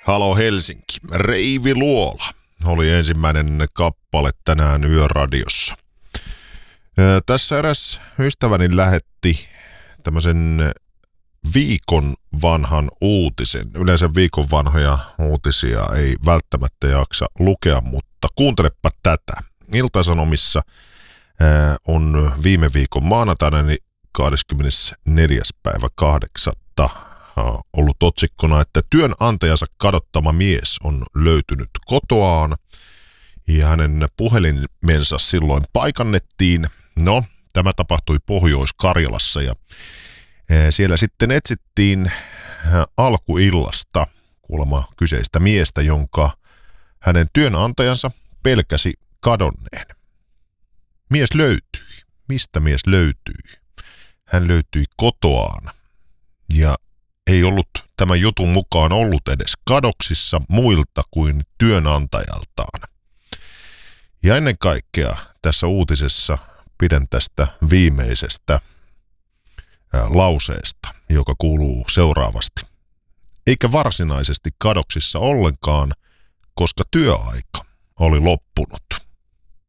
Halo Helsinki, Reivi Luola oli ensimmäinen kappale tänään Yöradiossa. Tässä eräs ystäväni lähetti tämmöisen viikon vanhan uutisen. Yleensä viikon vanhoja uutisia ei välttämättä jaksa lukea, mutta kuuntelepa tätä. Ilta-Sanomissa on viime viikon maanantaina 24.8. ollut otsikkona, että työnantajansa kadottama mies on löytynyt kotoaan ja hänen puhelimensa silloin paikannettiin. No, tämä tapahtui Pohjois-Karjalassa ja siellä sitten etsittiin alkuillasta kuulemma kyseistä miestä, jonka hänen työnantajansa pelkäsi kadonneen. Mies löytyi. Mistä mies löytyi? Hän löytyi kotoaan ja ei ollut tämän jutun mukaan ollut edes kadoksissa muilta kuin työnantajaltaan. Ja ennen kaikkea tässä uutisessa pidän tästä viimeisestä lauseesta, joka kuuluu seuraavasti. Eikä varsinaisesti kadoksissa ollenkaan, koska työaika oli loppunut.